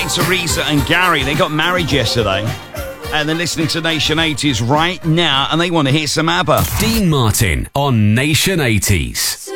Dean, Teresa and Gary, they got married yesterday. And they're listening to Nation 80s right now, and they want to hear some ABBA. Dean Martin on Nation 80s.